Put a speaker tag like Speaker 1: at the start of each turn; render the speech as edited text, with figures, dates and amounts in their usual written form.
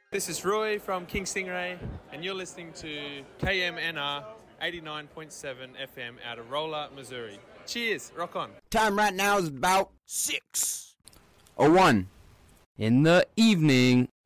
Speaker 1: This is Roy from King Stingray, and you're listening to KMNR 89.7 FM out of Rolla, Missouri. Cheers, rock on.
Speaker 2: Time right now is about 6:01
Speaker 3: in the evening.